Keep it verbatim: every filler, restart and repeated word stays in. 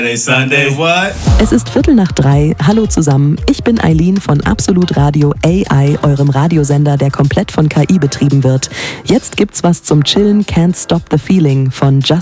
Sunday, what? Es ist Viertel nach drei. Hallo zusammen. Ich bin Eileen von Absolut Radio A I, eurem Radiosender, der komplett von K I betrieben wird. Jetzt gibt's was zum Chillen, Can't Stop the Feeling von Just